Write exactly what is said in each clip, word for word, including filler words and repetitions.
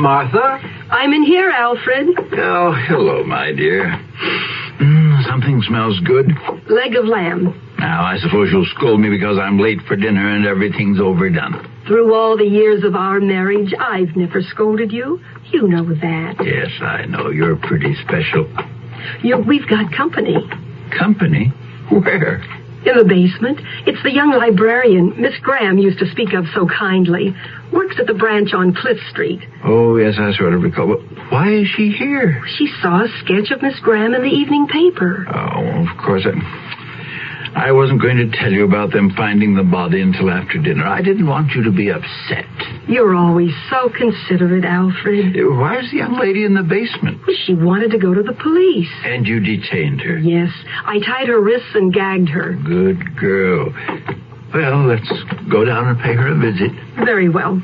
Martha? I'm in here, Alfred. Oh, hello, my dear. Mm, something smells good. Leg of lamb. Now, I suppose you'll scold me because I'm late for dinner and everything's overdone. Through all the years of our marriage, I've never scolded you. You know that. Yes, I know. You're pretty special. You, we've got company. Company? Where? In the basement. It's the young librarian Miss Graham used to speak of so kindly. Works at the branch on Cliff Street. Oh, yes, I sort of recall. But why is she here? She saw a sketch of Miss Graham in the evening paper. Oh, of course. I, I wasn't going to tell you about them finding the body until after dinner. I didn't want you to be upset. You're always so considerate, Alfred. Why is the young lady in the basement? She wanted to go to the police. And you detained her? Yes. I tied her wrists and gagged her. Good girl. Well, let's go down and pay her a visit. Very well.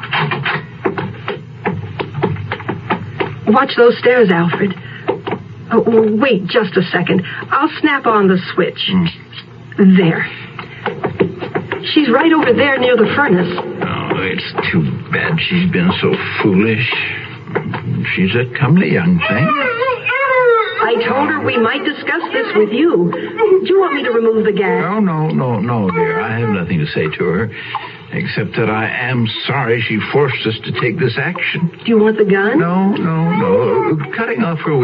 Watch those stairs, Alfred. Oh, wait just a second. I'll snap on the switch. Mm. There. She's right over there near the furnace. Oh, it's too bad she's been so foolish. She's a comely young thing. I told her we might discuss this with you. Do you want me to remove the gas? Oh, no, no, no, dear. I have nothing to say to her, except that I am sorry she forced us to take this action. Do you want the gun? No, no, no. Cutting off her